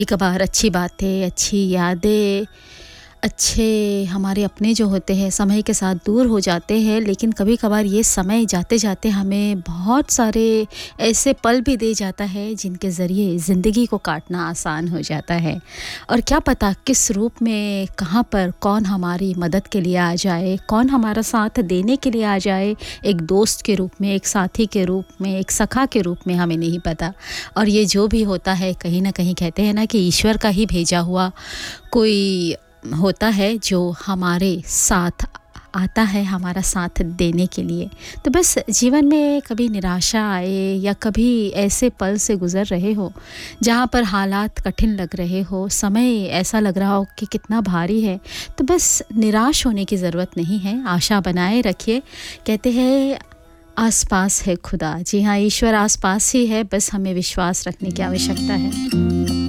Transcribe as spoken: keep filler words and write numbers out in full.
कभार अच्छी बातें, अच्छी यादें, अच्छे हमारे अपने जो होते हैं समय के साथ दूर हो जाते हैं, लेकिन कभी-कभार ये समय जाते-जाते हमें बहुत सारे ऐसे पल भी दे जाता है जिनके ज़रिए ज़िंदगी को काटना आसान हो जाता है। और क्या पता किस रूप में, कहाँ पर, कौन हमारी मदद के लिए आ जाए, कौन हमारा साथ देने के लिए आ जाए, एक दोस्त के रूप में, एक साथी के रूप में, एक सखा के रूप में, हमें नहीं पता। और ये जो भी होता है कहीं न कहीं कहते हैं ना कि ईश्वर का ही भेजा हुआ कोई होता है जो हमारे साथ आता है हमारा साथ देने के लिए। तो बस जीवन में कभी निराशा आए या कभी ऐसे पल से गुज़र रहे हो जहाँ पर हालात कठिन लग रहे हो, समय ऐसा लग रहा हो कि कितना भारी है, तो बस निराश होने की ज़रूरत नहीं है, आशा बनाए रखिए। कहते हैं आस-पास है खुदा। जी हाँ, ईश्वर आस-पास ही है, बस हमें विश्वास रखने की आवश्यकता है।